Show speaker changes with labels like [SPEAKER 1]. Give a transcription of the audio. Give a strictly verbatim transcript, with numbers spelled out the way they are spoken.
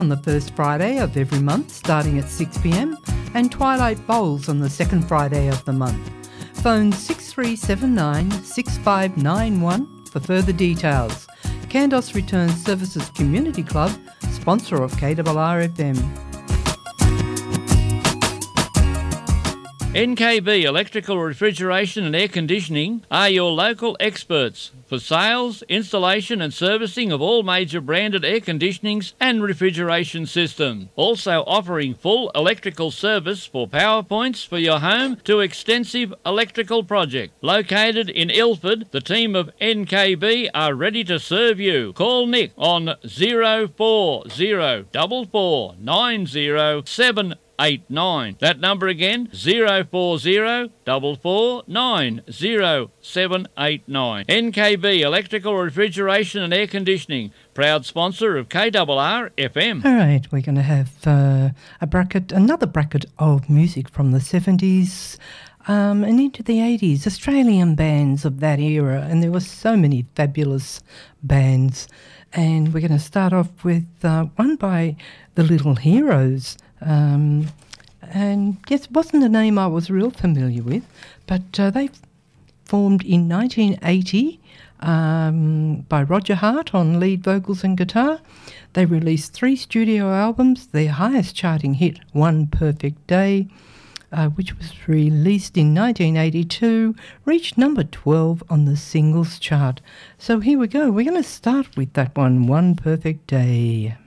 [SPEAKER 1] on the first Friday of every month starting at six p m and Twilight Bowls on the second Friday of the month. Phone six three seven nine, six five nine one for further details. Candos Return Services Community Club, sponsor of K R R F M.
[SPEAKER 2] N K B Electrical Refrigeration and Air Conditioning are your local experts for sales, installation and servicing of all major branded air conditionings and refrigeration systems. Also offering full electrical service for power points for your home to extensive electrical project. Located in Ilford, the team of N K B are ready to serve you. Call Nick on zero four zero four four nine zero seven eight nine. That number again, zero four zero four four nine zero seven eight nine. N K B Electrical Refrigeration and Air Conditioning, proud sponsor of K R R F M.
[SPEAKER 1] All right, we're going to have uh, a bracket, another bracket of music from the seventies um, and into the eighties, Australian bands of that era, and there were so many fabulous bands. And we're going to start off with uh, one by the Little Heroes. Um, and yes, it wasn't a name I was real familiar with, but uh, they formed in nineteen eighty um, by Roger Hart on lead vocals and guitar. They released three studio albums. Their highest charting hit, One Perfect Day, uh, which was released in nineteen eighty-two, reached number twelve on the singles chart. So here we go. We're going to start with that one, One Perfect Day.